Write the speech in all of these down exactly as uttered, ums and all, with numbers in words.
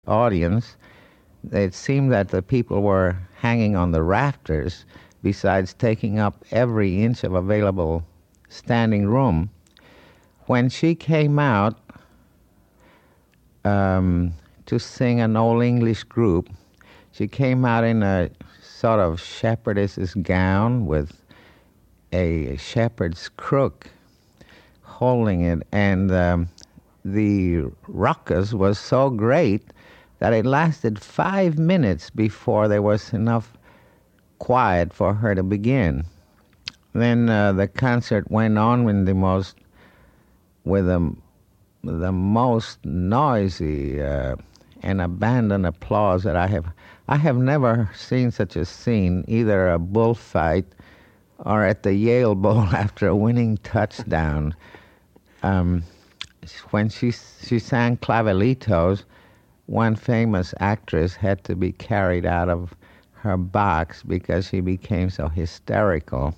audience. It seemed that the people were hanging on the rafters, besides taking up every inch of available standing room. When she came out um, to sing an old English group, she came out in a sort of shepherdess's gown with a shepherd's crook holding it, and um, the ruckus was so great that it lasted five minutes before there was enough quiet for her to begin. Then uh, the concert went on with the most, with the, the most noisy uh, and abandoned applause that I have. I have never seen such a scene, either a bullfight or at the Yale Bowl after a winning touchdown. Um, when she she sang Clavelitos, one famous actress had to be carried out of her box because she became so hysterical.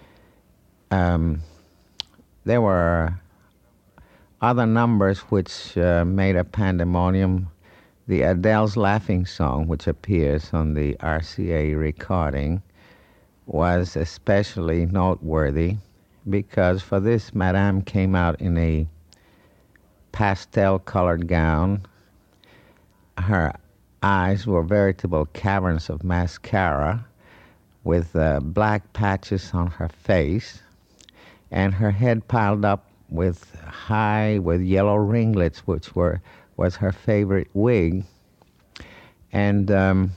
Um, there were other numbers which uh, made a pandemonium. The Adele's Laughing Song, which appears on the R C A recording, was especially noteworthy because for this, Madame came out in a pastel-colored gown. Her eyes were veritable caverns of mascara with uh, black patches on her face, and her head piled up with high, with yellow ringlets, which were was her favorite wig. And um,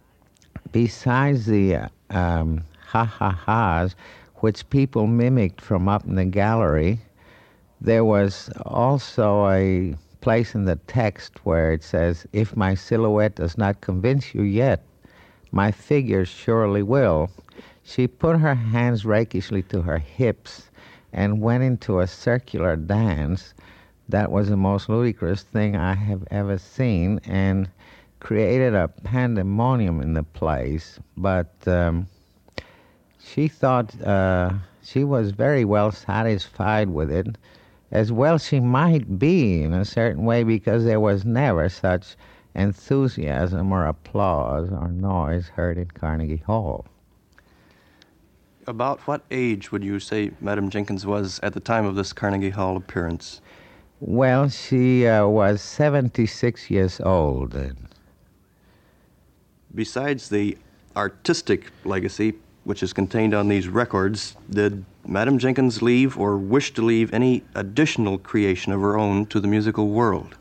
besides the uh, um, ha-ha-has, which people mimicked from up in the gallery, there was also a place in the text where it says, "If my silhouette does not convince you yet, my figure surely will." She put her hands rakishly to her hips and went into a circular dance that was the most ludicrous thing I have ever seen, and created a pandemonium in the place. But um, she thought uh, she was very well satisfied with it, as well she might be in a certain way, because there was never such enthusiasm or applause or noise heard in Carnegie Hall. About what age would you say Madame Jenkins was at the time of this Carnegie Hall appearance? Well, she uh, was seventy-six years old. Besides the artistic legacy which is contained on these records, did Madame Jenkins leave or wish to leave any additional creation of her own to the musical world?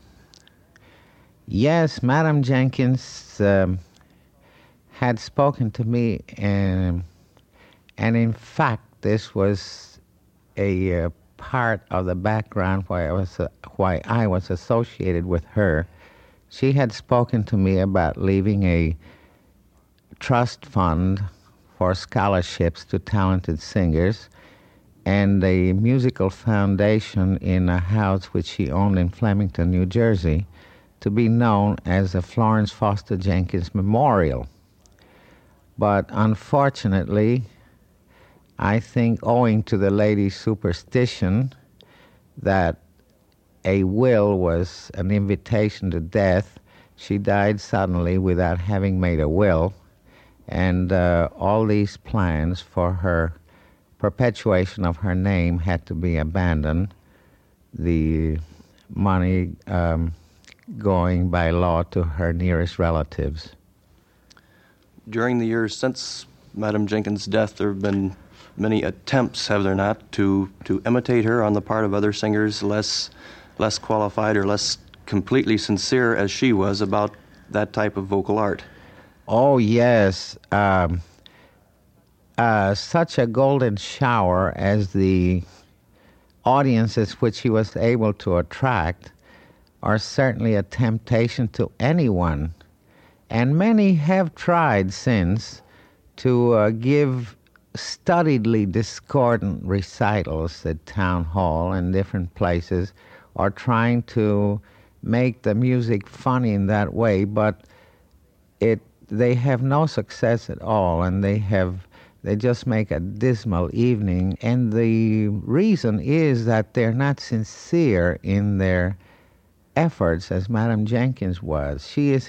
Yes, Madame Jenkins um, had spoken to me, and, and in fact, this was a uh, part of the background why I was uh, why I was associated with her. She had spoken to me about leaving a trust fund for scholarships to talented singers and a musical foundation in a house which she owned in Flemington, New Jersey, to be known as the Florence Foster Jenkins Memorial. But unfortunately, I think owing to the lady's superstition that a will was an invitation to death, she died suddenly without having made a will, and uh, all these plans for her perpetuation of her name had to be abandoned, the money um, going by law to her nearest relatives. During the years since Madame Jenkins' death, there have been many attempts, have there not, to, to imitate her on the part of other singers less, less qualified or less completely sincere as she was about that type of vocal art. Oh, yes. Um, uh, such a golden shower as the audiences which he was able to attract are certainly a temptation to anyone. And many have tried since to uh, give studiedly discordant recitals at town hall and different places, or trying to make the music funny in that way, but it they have no success at all, and they have they just make a dismal evening. And the reason is that they're not sincere in their efforts as Madame Jenkins was. She is